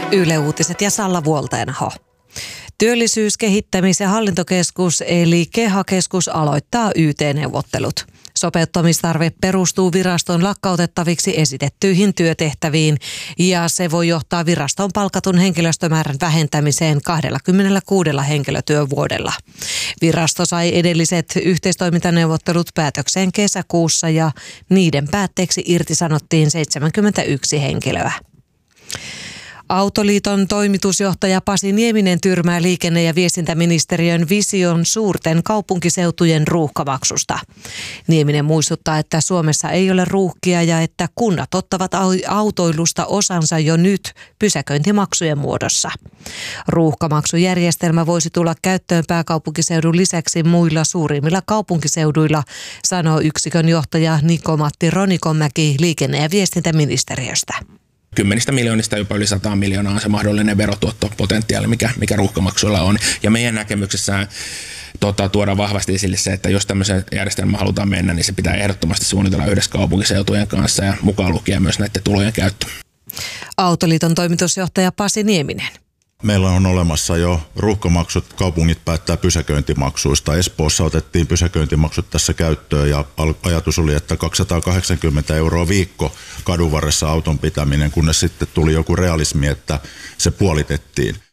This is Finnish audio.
Yle Uutiset ja Salla Vuolteenaho. Työllisyys-, kehittämis- ja hallintokeskus eli KEHA-keskus aloittaa YT-neuvottelut. Sopeuttamistarve perustuu viraston lakkautettaviksi esitettyihin työtehtäviin ja se voi johtaa viraston palkatun henkilöstömäärän vähentämiseen 26 henkilötyövuodella. Virasto sai edelliset yhteistoimintaneuvottelut päätökseen kesäkuussa ja niiden päätteeksi irtisanottiin 71 henkilöä. Autoliiton toimitusjohtaja Pasi Nieminen tyrmää liikenne- ja viestintäministeriön vision suurten kaupunkiseutujen ruuhkamaksusta. Nieminen muistuttaa, että Suomessa ei ole ruuhkia ja että kunnat ottavat autoilusta osansa jo nyt pysäköintimaksujen muodossa. Ruuhkamaksujärjestelmä voisi tulla käyttöön pääkaupunkiseudun lisäksi muilla suurimmilla kaupunkiseuduilla, sanoo yksikön johtaja Niko-Matti Ronikonmäki liikenne- ja viestintäministeriöstä. 10 miljoonista jopa yli 100 miljoonaa on se mahdollinen verotuottopotentiaali, mikä ruuhkamaksuilla on. Ja meidän näkemyksessä tuodaan vahvasti esille se, että jos tämmöiseen järjestelmään halutaan mennä, niin se pitää ehdottomasti suunnitella yhdessä kaupunkiseutujen kanssa ja mukaan lukien myös näiden tulojen käyttö. Autoliiton toimitusjohtaja Pasi Nieminen. Meillä on olemassa jo ruuhkamaksut, kaupungit päättää pysäköintimaksuista. Espoossa otettiin pysäköintimaksut tässä käyttöön ja ajatus oli, että 280 € viikko kadun varressa auton pitäminen, kunnes sitten tuli joku realismi, että se puolitettiin.